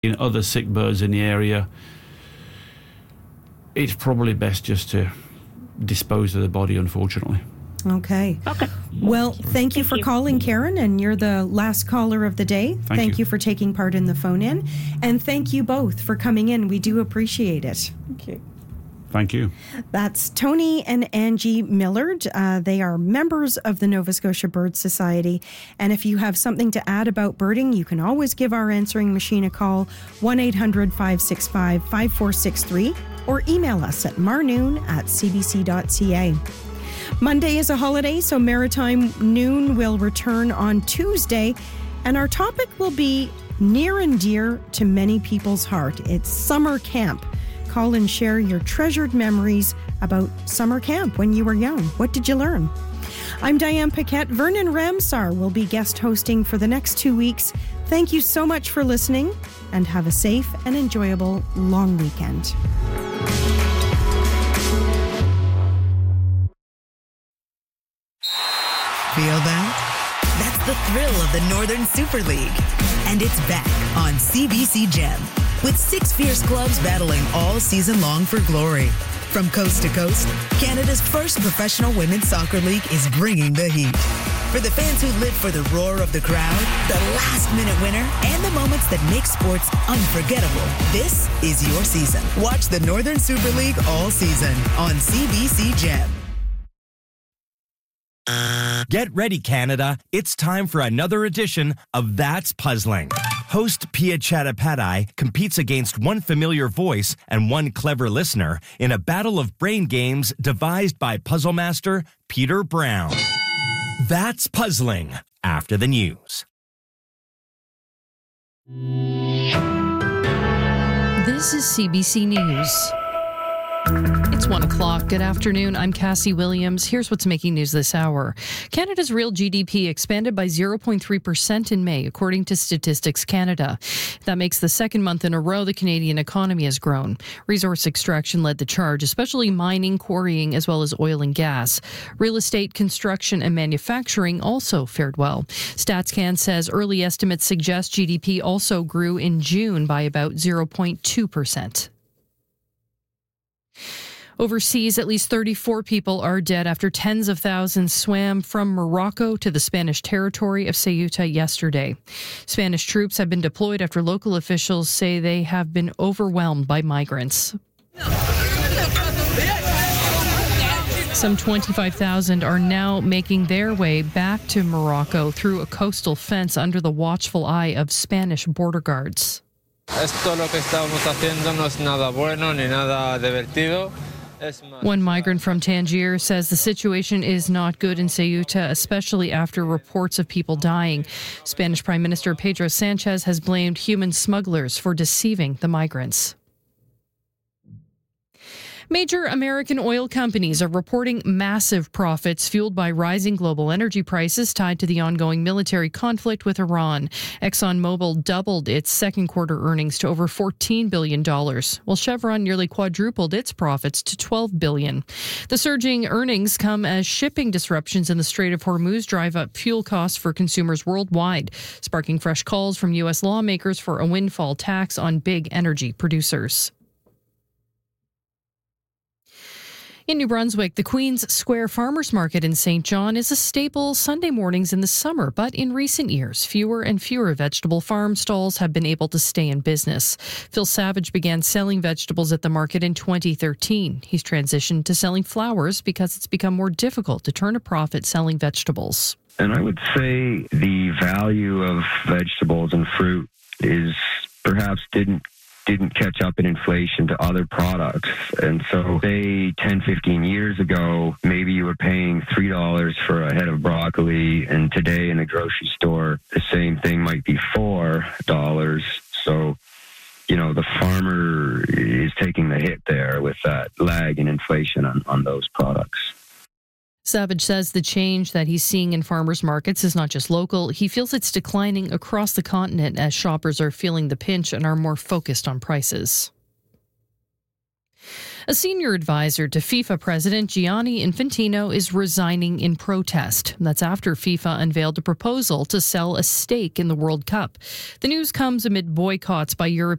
attacking other sick birds in the area, it's probably best just to dispose of the body, unfortunately. Okay. Well, thank you for calling, Karen, and you're the last caller of the day. Thank you for taking part in the phone-in, and thank you both for coming in. We do appreciate it. Thank you. That's Tony and Angie Millard. They are members of the Nova Scotia Bird Society. And if you have something to add about birding, you can always give our answering machine a call, 1-800-565-5463, or email us at marnoon@cbc.ca. Monday is a holiday, so Maritime Noon will return on Tuesday, and our topic will be near and dear to many people's heart. It's summer camp. Call and share your treasured memories about summer camp when you were young. What did you learn? I'm Diane Paquette. Vernon Ramsar will be guest hosting for the next 2 weeks. Thank you so much for listening, and have a safe and enjoyable long weekend. Feel that? That's the thrill of the Northern Super League. And it's back on CBC Gem, with 6 fierce clubs battling all season long for glory. From coast to coast, Canada's first professional women's soccer league is bringing the heat. For the fans who live for the roar of the crowd, the last-minute winner, and the moments that make sports unforgettable, this is your season. Watch the Northern Super League all season on CBC Gem. Get ready, Canada. It's time for another edition of That's Puzzling. Host Pia Chattopadhyay competes against one familiar voice and one clever listener in a battle of brain games devised by puzzle master Peter Brown. That's Puzzling, after the news. This is CBC News. It's 1 o'clock. Good afternoon. I'm Cassie Williams. Here's what's making news this hour. Canada's real GDP expanded by 0.3% in May, according to Statistics Canada. That makes the second month in a row the Canadian economy has grown. Resource extraction led the charge, especially mining, quarrying, as well as oil and gas. Real estate, construction, and manufacturing also fared well. StatsCan says early estimates suggest GDP also grew in June by about 0.2%. Overseas, at least 34 people are dead after tens of thousands swam from Morocco to the Spanish territory of Ceuta yesterday. Spanish troops have been deployed after local officials say they have been overwhelmed by migrants. Some 25,000 are now making their way back to Morocco through a coastal fence under the watchful eye of Spanish border guards. Esto lo que estamos haciendo no es nada bueno ni nada divertido. One migrant from Tangier says the situation is not good in Ceuta, especially after reports of people dying. Spanish Prime Minister Pedro Sanchez has blamed human smugglers for deceiving the migrants. Major American oil companies are reporting massive profits fueled by rising global energy prices tied to the ongoing military conflict with Iran. ExxonMobil doubled its second quarter earnings to over $14 billion, while Chevron nearly quadrupled its profits to $12 billion. The surging earnings come as shipping disruptions in the Strait of Hormuz drive up fuel costs for consumers worldwide, sparking fresh calls from U.S. lawmakers for a windfall tax on big energy producers. In New Brunswick, the Queen's Square Farmers Market in St. John is a staple Sunday mornings in the summer, but in recent years, fewer and fewer vegetable farm stalls have been able to stay in business. Phil Savage began selling vegetables at the market in 2013. He's transitioned to selling flowers because it's become more difficult to turn a profit selling vegetables. And I would say the value of vegetables and fruit is perhaps didn't catch up in inflation to other products. And so say 10, 15 years ago, maybe you were paying $3 for a head of broccoli, and today in a grocery store, the same thing might be $4. So, the farmer is taking the hit there with that lag in inflation on those products. Savage says the change that he's seeing in farmers markets is not just local. He feels it's declining across the continent as shoppers are feeling the pinch and are more focused on prices. A senior advisor to FIFA President Gianni Infantino is resigning in protest. That's after FIFA unveiled a proposal to sell a stake in the World Cup. The news comes amid boycotts by European